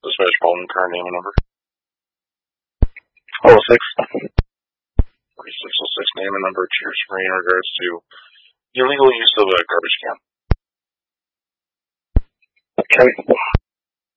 Dispatch Baldwin, current name and number. 06. 4606, name and number to your screen in regards to illegal use of a garbage can. Okay.